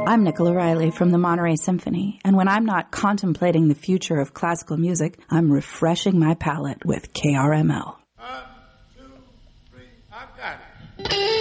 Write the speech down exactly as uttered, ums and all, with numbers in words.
I'm Nicola Riley from the Monterey Symphony, and when I'm not contemplating the future of classical music, I'm refreshing my palate with K R M L. One, two, three, I got it.